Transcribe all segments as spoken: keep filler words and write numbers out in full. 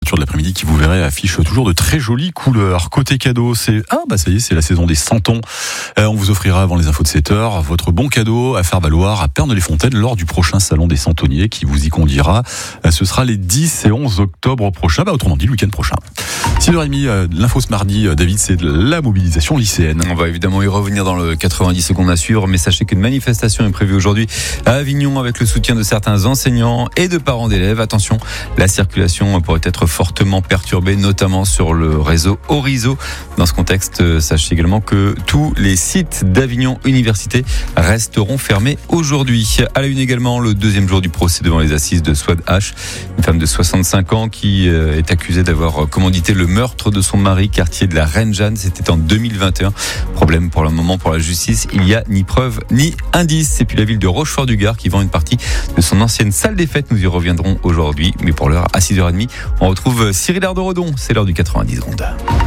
couverture de l'après-midi qui, vous verrez, affiche toujours de très jolies couleurs. Côté cadeau, c'est ah bah ça y est, c'est la saison des santons. Euh, on vous offrira avant les infos de sept heures votre bon cadeau à faire valoir à Pernes-les-Fontaines lors du prochain salon des santonniers qui vous y conduira. Euh, ce sera les dix et onze octobre prochains, bah autrement dit le week-end prochain. six heures trente, euh, l'info ce mardi, euh, David, c'est de la mobilisation lycéenne. On va évidemment y revenir dans le quatre-vingt-dix secondes à suivre, mais sachez qu'une manifestation est prévue aujourd'hui à Avignon avec le soutien de certains enseignants et de parents d'élèves. Attention, la circulation pourrait être fortement perturbée, notamment sur le réseau Orizo. Dans ce contexte, sachez également que tous les sites d'Avignon Université resteront fermés aujourd'hui. À la une également, le deuxième jour du procès devant les assises de Souad H, une femme de soixante-cinq ans qui est accusée d'avoir commandité le meurtre de son mari, quartier de la Reine Jeanne. C'était en deux mille vingt et un. Problème pour le moment pour la justice, il n'y a ni preuve ni indice. Et puis la ville de Rochefort-du-Gard qui vend une partie de son ancienne salle des fêtes. Nous y reviendrons aujourd'hui, mais pour l'heure, à six heures trente, on retrouve Cyril Ardoredon. C'est l'heure du quatre-vingt-dix secondes.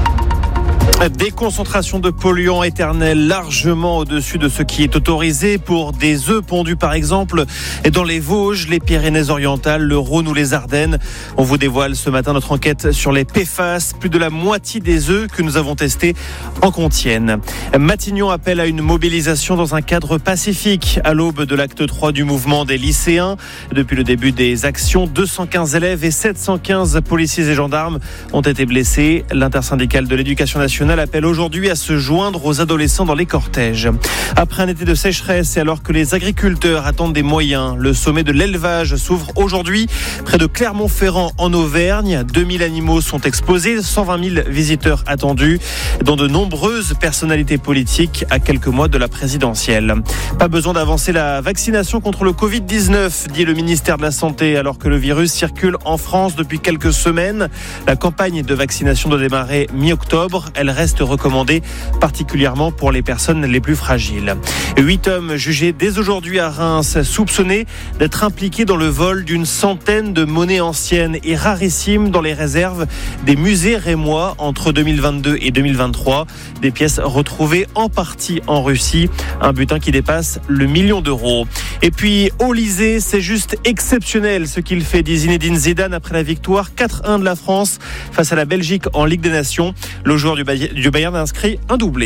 Des concentrations de polluants éternels largement au-dessus de ce qui est autorisé pour des œufs pondus par exemple et dans les Vosges, les Pyrénées-Orientales, le Rhône ou les Ardennes. On vous dévoile ce matin notre enquête sur les P F A S. Plus de la moitié des œufs que nous avons testés en contiennent. Matignon appelle à une mobilisation dans un cadre pacifique à l'aube de l'acte trois du mouvement des lycéens. Depuis le début des actions, deux cent quinze élèves et sept cent quinze policiers et gendarmes ont été blessés. L'intersyndicale de l'éducation nationale appelle aujourd'hui à se joindre aux adolescents dans les cortèges. Après un été de sécheresse et alors que les agriculteurs attendent des moyens, le sommet de l'élevage s'ouvre aujourd'hui près de Clermont-Ferrand en Auvergne. deux mille animaux sont exposés, cent vingt mille visiteurs attendus, dont de nombreuses personnalités politiques à quelques mois de la présidentielle. Pas besoin d'avancer la vaccination contre le covid dix-neuf, dit le ministère de la Santé, alors que le virus circule en France depuis quelques semaines. La campagne de vaccination doit démarrer mi-octobre. Elle reste recommandée, particulièrement pour les personnes les plus fragiles. Huit hommes jugés dès aujourd'hui à Reims, soupçonnés d'être impliqués dans le vol d'une centaine de monnaies anciennes et rarissimes dans les réserves des musées rémois entre deux mille vingt-deux et deux mille vingt-trois. Des pièces retrouvées en partie en Russie, un butin qui dépasse le million d'euros. Et puis, Olysée, c'est juste exceptionnel ce qu'il fait, dit Zinedine Zidane après la victoire quatre un de la France face à la Belgique en Ligue des Nations. Le joueur du Bayern du Bayern a inscrit un doublé.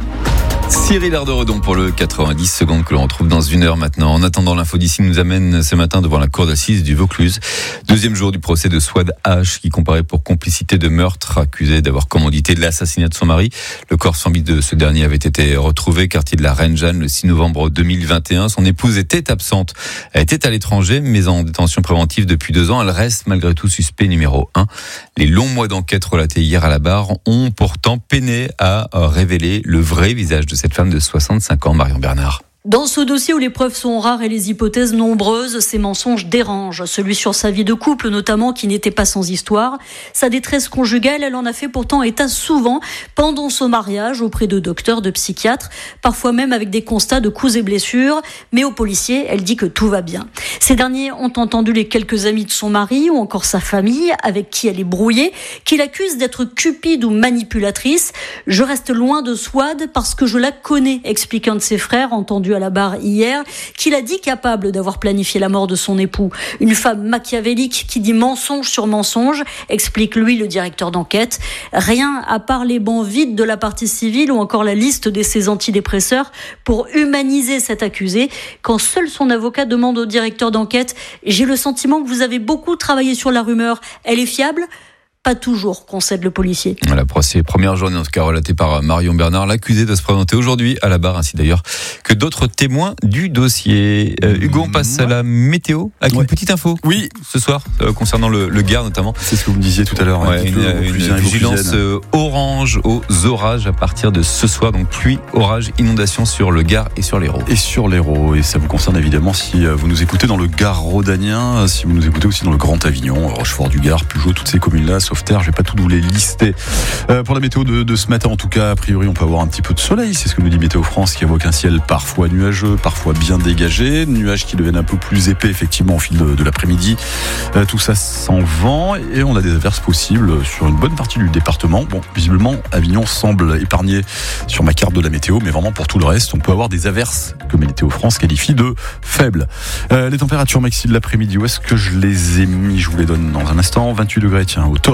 Cyril Ardoredon pour le quatre-vingt-dix secondes que l'on retrouve dans une heure maintenant. En attendant, l'info d'ici nous amène ce matin devant la cour d'assises du Vaucluse. Deuxième jour du procès de Souad H qui comparaît pour complicité de meurtre, accusé d'avoir commandité l'assassinat de son mari. Le corps sans vie de ce dernier avait été retrouvé quartier de la Reine Jeanne le six novembre deux mille vingt et un. Son épouse était absente. Elle était à l'étranger mais en détention préventive depuis deux ans. Elle reste malgré tout suspect numéro un. Les longs mois d'enquête relatés hier à la barre ont pourtant peiné à révéler le vrai visage de cette femme de soixante-cinq ans, Marion Bernard. Dans ce dossier où les preuves sont rares et les hypothèses nombreuses, ces mensonges dérangent. Celui sur sa vie de couple notamment, qui n'était pas sans histoire. Sa détresse conjugale, elle en a fait pourtant état souvent pendant son mariage auprès de docteurs, de psychiatres, parfois même avec des constats de coups et blessures. Mais aux policiers, elle dit que tout va bien. Ces derniers ont entendu les quelques amis de son mari ou encore sa famille avec qui elle est brouillée, qui l'accusent d'être cupide ou manipulatrice. Je reste loin de Souad parce que je la connais, explique un de ses frères entendu à la barre hier, qu'il a dit capable d'avoir planifié la mort de son époux. Une femme machiavélique qui dit mensonge sur mensonge, explique lui le directeur d'enquête. Rien à part les bancs vides de la partie civile ou encore la liste de ses antidépresseurs pour humaniser cet accusé. Quand seul son avocat demande au directeur d'enquête « J'ai le sentiment que vous avez beaucoup travaillé sur la rumeur, elle est fiable ?» Pas toujours, concède le policier. La procès, première journée en tout cas relatée par Marion Bernard. L'accusé doit se présenter aujourd'hui à la barre, ainsi d'ailleurs que d'autres témoins du dossier. Euh, Hugo, on passe à la météo avec ouais. une petite info. Oui, ce soir euh, concernant le, le Gard notamment. C'est ce que vous me disiez tout à l'heure. Ouais, une, une, une vigilance euh, orange aux orages à partir de ce soir. Donc pluie, orage, inondation sur le Gard et sur l'Hérault. Et sur l'Hérault. Et ça vous concerne évidemment si vous nous écoutez dans le Gard rhodanien, si vous nous écoutez aussi dans le Grand Avignon, Rochefort-du-Gard, Pugeot, toutes ces communes-là, sauf Terre, je vais pas tout vous les lister. Euh, pour la météo de, de ce matin, en tout cas, a priori, on peut avoir un petit peu de soleil. C'est ce que nous dit Météo France, qui évoque un ciel parfois nuageux, parfois bien dégagé. Nuages qui deviennent un peu plus épais, effectivement, au fil de, de l'après-midi. Euh, tout ça sans vent. Et on a des averses possibles sur une bonne partie du département. Bon, visiblement, Avignon semble épargné sur ma carte de la météo, mais vraiment pour tout le reste, on peut avoir des averses que Météo France qualifie de faibles. Euh, les températures maxi de l'après-midi, où est-ce que je les ai mis? Je vous les donne dans un instant. vingt-huit degrés, tiens, au top.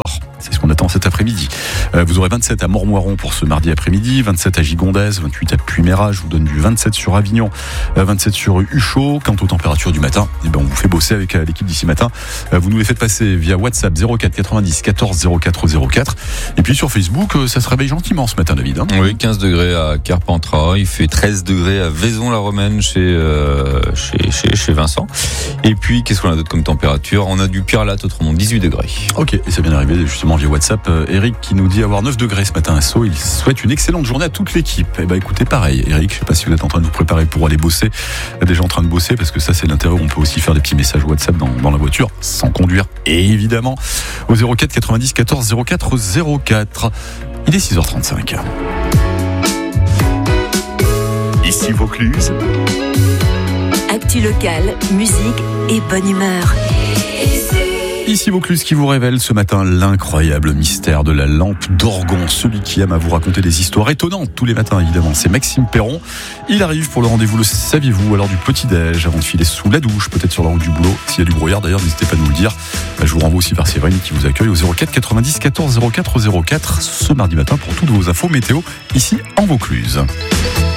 C'est ce qu'on attend cet après-midi. Euh, vous aurez vingt-sept à Mormoiron pour ce mardi après-midi, vingt-sept à Gigondaise, vingt-huit à Puyméras. Je vous donne du vingt-sept sur Avignon, euh, vingt-sept sur Huchot. Quant aux températures du matin, eh ben, on vous fait bosser avec euh, l'équipe d'ici matin. Euh, vous nous les faites passer via WhatsApp zéro quatre quatre-vingt-dix quatorze zéro quatre zéro quatre. Et puis sur Facebook, euh, ça se réveille gentiment ce matin, David. Hein. Oui, quinze degrés à Carpentras. Il fait treize degrés à Vaison-la-Romaine chez, euh, chez, chez, chez Vincent. Et puis, qu'est-ce qu'on a d'autre comme température? On a du Pierre-Latte, autrement dix-huit degrés. Ok, et c'est bien arrivé justement via WhatsApp. Euh, Eric qui nous dit avoir neuf degrés ce matin à Sceaux. Il souhaite une excellente journée à toute l'équipe. Eh ben écoutez, pareil, Eric, je sais pas si vous êtes en train de vous préparer pour aller bosser, déjà en train de bosser, parce que ça c'est l'intérêt où on peut aussi faire des petits messages WhatsApp dans, dans la voiture, sans conduire, et évidemment, au zéro quatre quatre-vingt-dix quatorze zéro quatre zéro quatre. Il est six heures trente-cinq. Ici Vaucluse. Actu locale, musique et bonne humeur. Ici Vaucluse qui vous révèle ce matin l'incroyable mystère de la lampe d'Orgon. Celui qui aime à vous raconter des histoires étonnantes tous les matins, évidemment, c'est Maxime Perron. Il arrive pour le rendez-vous, le saviez-vous, à l'heure du petit-déj, avant de filer sous la douche, peut-être sur la route du boulot. S'il y a du brouillard d'ailleurs, n'hésitez pas à nous le dire. Je vous renvoie aussi vers Séverine qui vous accueille au zéro quatre quatre-vingt-dix quatorze zéro quatre zéro quatre ce mardi matin pour toutes vos infos météo ici en Vaucluse.